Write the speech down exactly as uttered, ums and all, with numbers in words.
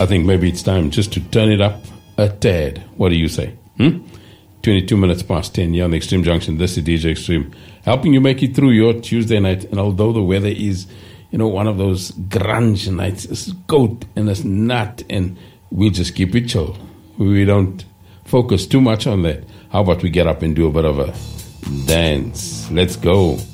I think maybe it's time just to turn it up a tad. What do you say? Hmm? twenty-two minutes past ten here on the Extreme Junction. This is D J Extreme, helping you make it through your Tuesday night. And although the weather is, you know, one of those grunge nights, it's goat and it's nut, and we'll just keep it chill. We don't focus too much on that. How about we get up and do a bit of a dance? Let's go.